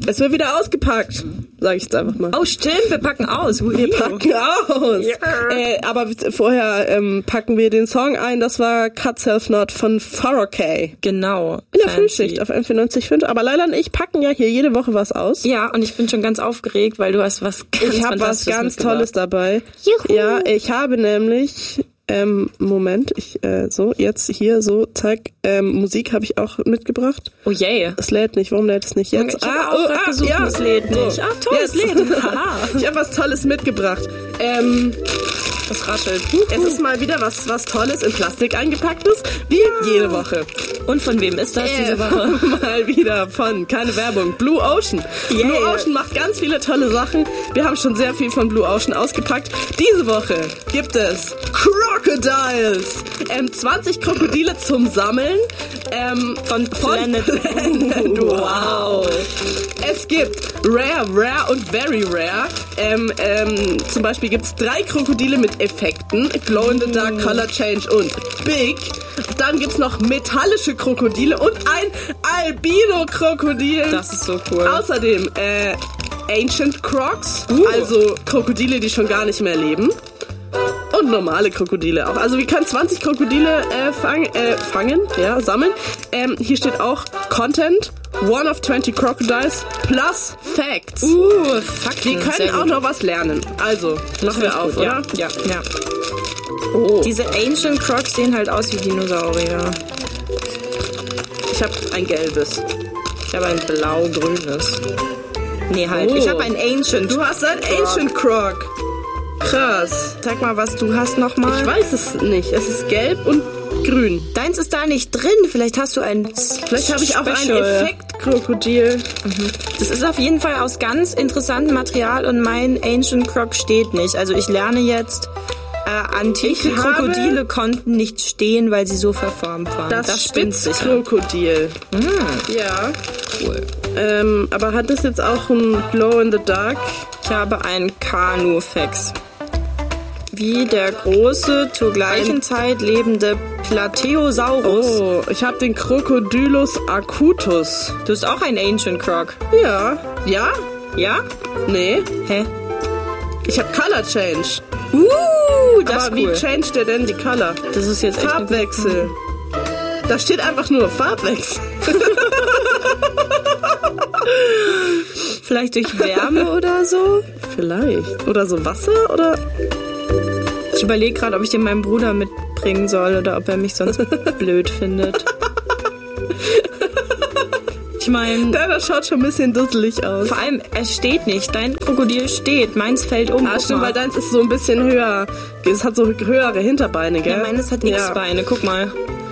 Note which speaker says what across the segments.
Speaker 1: Es wird wieder ausgepackt, sage ich jetzt einfach mal.
Speaker 2: Oh stimmt, wir packen aus.
Speaker 1: Wir packen aus.
Speaker 2: Yeah.
Speaker 1: Aber vorher packen wir den Song ein, das war Cut Self Not von Farokay.
Speaker 2: Genau.
Speaker 1: In der Frühschicht auf M94.5. Aber Leila und ich packen ja hier jede Woche was aus.
Speaker 2: Ja, und ich bin schon ganz aufgeregt, weil du hast was ganz
Speaker 1: Ich habe was ganz Tolles dabei.
Speaker 2: Juhu.
Speaker 1: Ja, ich habe nämlich... Moment, jetzt hier, zack, Musik habe ich auch mitgebracht.
Speaker 2: Oh je.
Speaker 1: Es lädt nicht, warum lädt es nicht jetzt?
Speaker 2: Ich habe auch gerade gesucht, es lädt nicht. Ah, toll, es lädt. Haha.
Speaker 1: Ich habe was Tolles mitgebracht.
Speaker 2: Das raschelt.
Speaker 1: Es ist mal wieder was Tolles in Plastik eingepacktes, wie jede Woche.
Speaker 2: Und von wem ist das diese Woche?
Speaker 1: Mal wieder von, keine Werbung, Blue Ocean.
Speaker 2: Yeah.
Speaker 1: Blue Ocean macht ganz viele tolle Sachen. Wir haben schon sehr viel von Blue Ocean ausgepackt. Diese Woche gibt es Crocodiles. 20 Krokodile zum Sammeln. Von Planet. Wow. Es gibt Rare und Very Rare. Zum Beispiel gibt es 3 Krokodile mit Effekten. Glow in the Dark, Color Change und Big. Dann gibt es noch metallische Krokodile und ein Albino-Krokodil.
Speaker 2: Das ist so cool.
Speaker 1: Außerdem Ancient Crocs, also Krokodile, die schon gar nicht mehr leben. Und normale Krokodile auch. Also wir können 20 Krokodile sammeln. Hier steht auch Content, 1 of 20 Crocodiles plus Facts.
Speaker 2: Fakten.
Speaker 1: Wir können auch noch was lernen. Also, machen wir auf, oder?
Speaker 2: Ja. Oh. Diese Ancient Crocs sehen halt aus wie Dinosaurier.
Speaker 1: Ich habe ein gelbes.
Speaker 2: Ich habe ein blau-grünes. Nee, halt. Ich habe ein Ancient.
Speaker 1: Du hast ein Ancient Croc. Krass.
Speaker 2: Sag mal, was du hast nochmal.
Speaker 1: Ich weiß es nicht. Es ist gelb und grün.
Speaker 2: Deins ist da nicht drin. Vielleicht hast du ein...
Speaker 1: Vielleicht habe ich auch ein Effekt-Krokodil.
Speaker 2: Das ist auf jeden Fall aus ganz interessantem Material und mein Ancient Croc steht nicht. Also ich lerne jetzt... antike Krokodile konnten nicht stehen, weil sie so verformt waren.
Speaker 1: Das Spitzkrokodil. Ja.
Speaker 2: Cool.
Speaker 1: Aber hat das jetzt auch ein Glow in the Dark?
Speaker 2: Ich habe einen Carnifex. Wie der große, zur gleichen Zeit lebende Plateosaurus.
Speaker 1: Oh, ich habe den Crocodylus acutus.
Speaker 2: Du hast auch einen Ancient Croc.
Speaker 1: Ja. Ja?
Speaker 2: Ja?
Speaker 1: Nee.
Speaker 2: Hä?
Speaker 1: Ich habe Color Change.
Speaker 2: Das
Speaker 1: Aber
Speaker 2: ist cool.
Speaker 1: wie changed der denn die Color?
Speaker 2: Das ist jetzt
Speaker 1: Farbwechsel. Da steht einfach nur Farbwechsel.
Speaker 2: Vielleicht durch Wärme oder so?
Speaker 1: Vielleicht. Oder so Wasser oder...
Speaker 2: Ich überlege gerade, ob ich den meinem Bruder mitbringen soll oder ob er mich sonst blöd findet. Ich meine...
Speaker 1: Das schaut schon ein bisschen dusselig aus.
Speaker 2: Vor allem, es steht nicht. Dein Krokodil steht. Meins fällt um.
Speaker 1: Ah, stimmt, weil deins ist so ein bisschen höher. Es hat so höhere Hinterbeine, gell?
Speaker 2: Ja, meines hat X-Beine. Guck mal.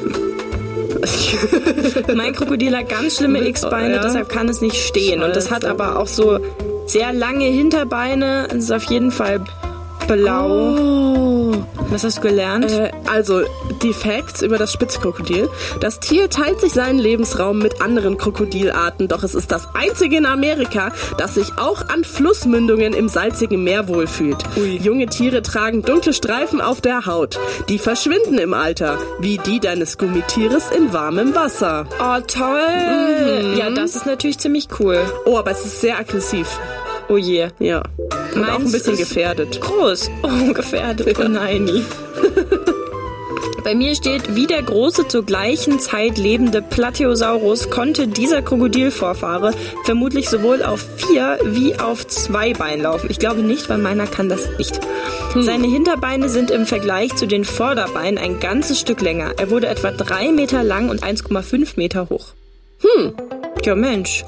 Speaker 2: Mein Krokodil hat ganz schlimme X-Beine, deshalb kann es nicht stehen. Und das hat aber auch so sehr lange Hinterbeine. Es ist auf jeden Fall blau.
Speaker 1: Oh.
Speaker 2: Was hast du gelernt?
Speaker 1: Also, die Facts über das Spitzkrokodil. Das Tier teilt sich seinen Lebensraum mit anderen Krokodilarten, doch es ist das einzige in Amerika, das sich auch an Flussmündungen im salzigen Meer wohlfühlt. Junge Tiere tragen dunkle Streifen auf der Haut. Die verschwinden im Alter, wie die deines Gummitieres in warmem Wasser.
Speaker 2: Oh, toll! Ja, das ist natürlich ziemlich cool.
Speaker 1: Oh, aber es ist sehr aggressiv.
Speaker 2: Oh je.
Speaker 1: Ja. Und auch ein bisschen gefährdet.
Speaker 2: Groß. Oh, gefährdet. Oh nein. Bei mir steht, wie der große zur gleichen Zeit lebende Plateosaurus konnte dieser Krokodilvorfahre vermutlich sowohl auf 4 wie auf 2 Beinen laufen. Ich glaube nicht, weil meiner kann das nicht. Seine Hinterbeine sind im Vergleich zu den Vorderbeinen ein ganzes Stück länger. Er wurde etwa 3 Meter lang und 1,5 Meter hoch. Ja, Mensch.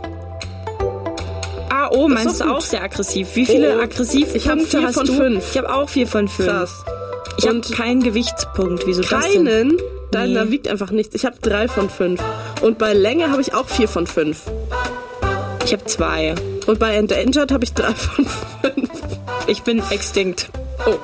Speaker 2: Oh, meinst du auch sehr aggressiv? Wie viele Aggressivpunkte hast du?
Speaker 1: Ich habe 4 von 5.
Speaker 2: Ich habe auch 4 von 5.
Speaker 1: Krass.
Speaker 2: Ich habe keinen Gewichtspunkt. Wieso das denn?
Speaker 1: Keinen? Deiner wiegt einfach nichts. Ich habe 3 von 5. Und bei Länge habe ich auch 4 von 5.
Speaker 2: Ich habe 2.
Speaker 1: Und bei Endangered habe ich 3 von 5.
Speaker 2: Ich bin extinct. Oh.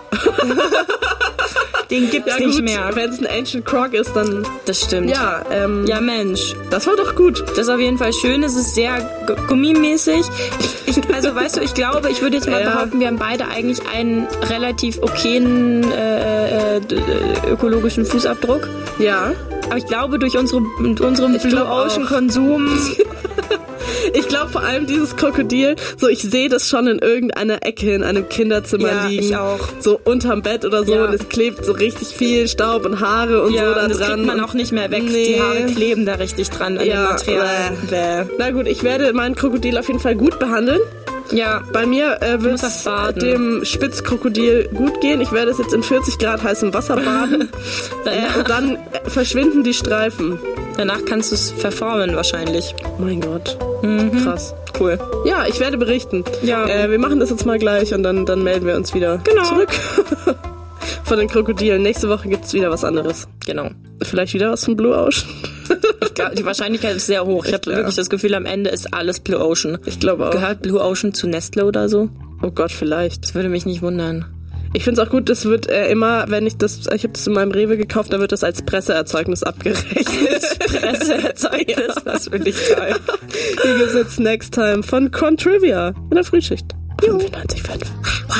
Speaker 2: Den gibt's nicht mehr.
Speaker 1: Wenn es ein Ancient Croc ist, dann...
Speaker 2: Das stimmt.
Speaker 1: Ja,
Speaker 2: ja, Mensch.
Speaker 1: Das war doch gut.
Speaker 2: Das ist auf jeden Fall schön. Es ist sehr gummimäßig. Also, weißt du, ich glaube, ich würde jetzt mal behaupten, wir haben beide eigentlich einen relativ okayen ökologischen Fußabdruck.
Speaker 1: Ja.
Speaker 2: Aber ich glaube, durch unserem Blue Ocean Konsum...
Speaker 1: Ich glaube vor allem dieses Krokodil, so ich sehe das schon in irgendeiner Ecke in einem Kinderzimmer liegen.
Speaker 2: Ich auch.
Speaker 1: So unterm Bett oder so und es klebt so richtig viel Staub und Haare und so da dran.
Speaker 2: Das kriegt man auch nicht mehr weg. Die Haare kleben da richtig dran an dem Material.
Speaker 1: Na gut, ich werde mein Krokodil auf jeden Fall gut behandeln.
Speaker 2: Ja,
Speaker 1: bei mir wird es dem Spitzkrokodil gut gehen. Ich werde es jetzt in 40 Grad heißem Wasser baden. Und dann verschwinden die Streifen.
Speaker 2: Danach kannst du es verformen wahrscheinlich.
Speaker 1: Mein Gott. Krass.
Speaker 2: Cool.
Speaker 1: Ja, ich werde berichten.
Speaker 2: Ja.
Speaker 1: Wir machen das jetzt mal gleich und dann melden wir uns wieder zurück. Von den Krokodilen. Nächste Woche gibt es wieder was anderes.
Speaker 2: Genau.
Speaker 1: Vielleicht wieder was von Blue Ocean.
Speaker 2: Ich glaube, die Wahrscheinlichkeit ist sehr hoch. Ich habe wirklich das Gefühl, am Ende ist alles Blue Ocean.
Speaker 1: Ich glaube auch.
Speaker 2: Gehört Blue Ocean zu Nestle oder so?
Speaker 1: Oh Gott, vielleicht.
Speaker 2: Das würde mich nicht wundern.
Speaker 1: Ich finde es auch gut, das wird immer, wenn ich habe das in meinem Rewe gekauft, da wird das als Presseerzeugnis abgerechnet.
Speaker 2: Presseerzeugnis, das finde ich toll.
Speaker 1: Hier gibt es jetzt Next Time von Contrivia in der Frühschicht. 95,5.